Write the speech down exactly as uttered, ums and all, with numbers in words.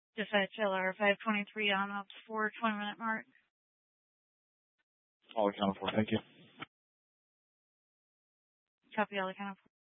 Dispatch L R five twenty-three on up for twenty minute mark. All accounted for. Thank you. Copy all accounted for.